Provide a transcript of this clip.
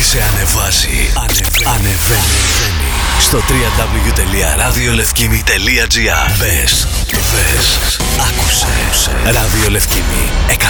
σε ανεβάζει. Ανεβαίνει. Στο www.radiolevkimi.gr. Μπες, άκουσε. Ραδιολευκήμι.